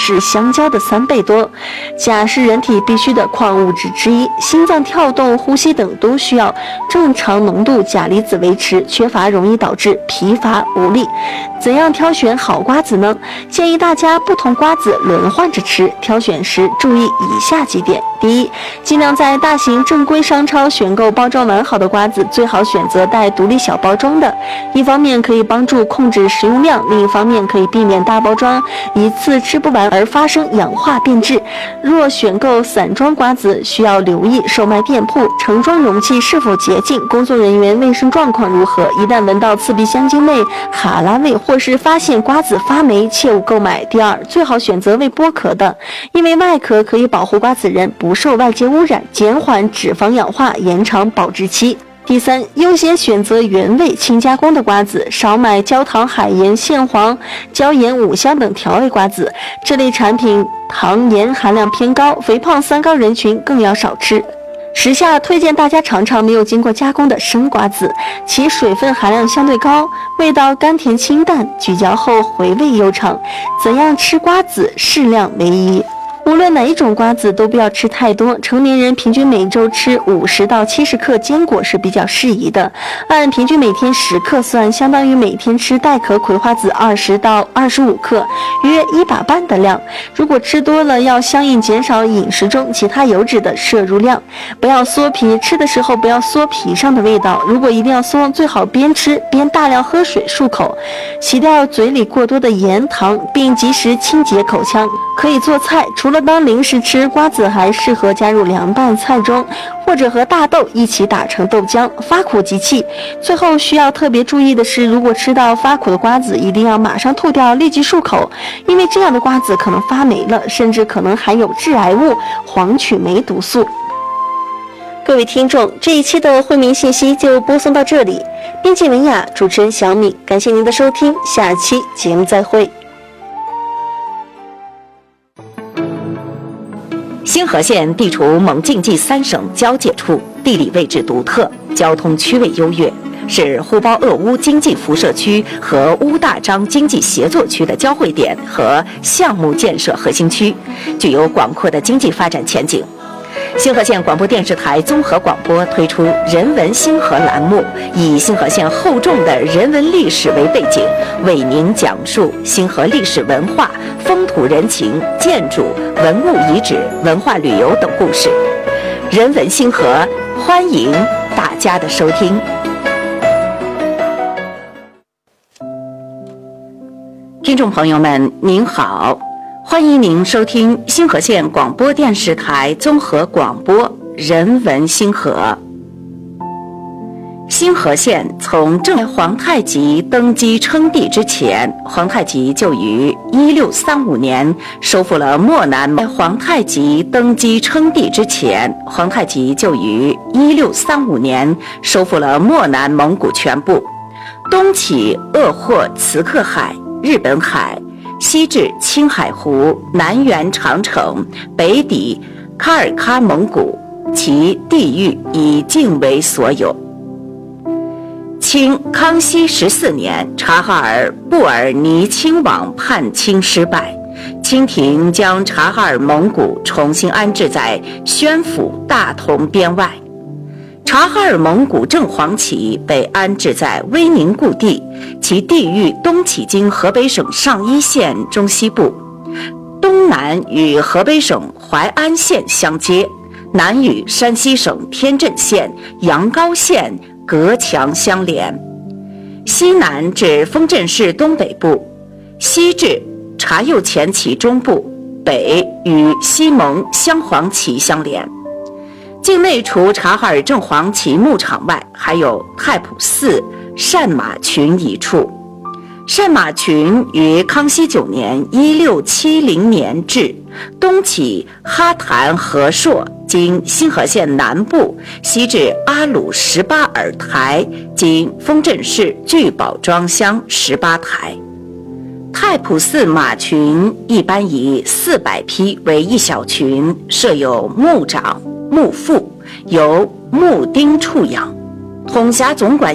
是香蕉的3倍多。钾是人体必需的矿物质之一，心脏跳动、呼吸等都需要正常浓度钾离子维持，缺乏容易导致疲乏无力。怎样挑选好瓜子呢？建议大家不同瓜子轮换着吃，挑选时注意以下几点。第一，尽量在大型正规商超选购包装完好的瓜子，最好选择带独立小包装的，一方面可以帮助控制食用量，另一方面可以避免大包装一次吃不完而发生氧化变质。若选购散装瓜子，需要留意售卖店铺盛装容器是否洁净，工作人员卫生状况如何。一旦闻到刺鼻香精味、哈喇味，或是发现瓜子发霉，切勿购买。第二，最好选择未剥壳的，因为外壳可以保护瓜子仁不受外界污染，减缓脂肪氧化，延长保质期。第三，优先选择原味轻加工的瓜子，少买焦糖、海盐、蟹黄、椒盐、五香等调味瓜子，这类产品糖盐含量偏高，肥胖三高人群更要少吃。时下推荐大家尝尝没有经过加工的生瓜子，其水分含量相对高，味道甘甜清淡，咀嚼后回味悠长。怎样吃瓜子？适量为宜。无论哪一种瓜子都不要吃太多，成年人平均每周吃50到70克坚果是比较适宜的。按平均每天10克算，相当于每天吃带壳葵花籽20到25克，约1把半的量。如果吃多了，要相应减少饮食中其他油脂的摄入量。不要嗦皮，吃的时候不要嗦皮上的味道，如果一定要嗦，最好边吃边大量喝水漱口，洗掉嘴里过多的盐糖，并及时清洁口腔。可以做菜，除了当零食吃，瓜子还适合加入凉拌菜中，或者和大豆一起打成豆浆，发苦即弃。最后需要特别注意的是，如果吃到发苦的瓜子，一定要马上吐掉，立即漱口，因为这样的瓜子可能发霉了，甚至可能含有致癌物黄曲霉毒素。各位听众，这一期的惠民信息就播送到这里，编辑文雅，主持人小米，感谢您的收听，下期节目再会。 星河县地处蒙晋冀3省交界处，地理位置独特，交通区位优越，是呼包鄂乌经济辐射区和乌大章经济协作区的交汇点和项目建设核心区，具有广阔的经济发展前景。星河县广播电视台综合广播推出人文星河栏目，以星河县厚重的人文历史为背景，为您讲述星河历史文化、风土人情、建筑、文物遗址、文化旅游等故事。人文星河，欢迎大家的收听。听众朋友们，您好。欢迎您收听星河县广播电视台综合广播人文星河。星河县从正皇太极登基称帝之前，皇太极就于1635年收复了漠南。皇太极登基称帝之前，皇太极就于1635年收复了漠南蒙古全部，东起鄂霍茨克海、日本海，西至青海湖，南缘长城，北抵喀尔喀蒙古，其地域以境为所有。清康熙14年，察哈尔布尔尼亲王叛清失败，清廷将察哈尔蒙古重新安置在宣府大同边外。察哈尔蒙古正黄旗被安置在威宁故地，其地域东起经河北省上邑县中西部，东南与河北省淮安县相接，南与山西省天镇县、阳高县隔墙相连，西南至丰镇市东北部，西至察右前旗中部，北与西蒙镶黄旗相连。境内除察哈尔正黄旗牧场外，还有太仆寺、善马群一处。善马群于康熙9年1670年置，东起哈坛河朔，经星河县南部，西至阿鲁18尔台，经丰镇市聚宝庄乡18台。太仆寺马群一般以400匹为一小群，设有牧长、牧副，由牧丁处养，统辖总管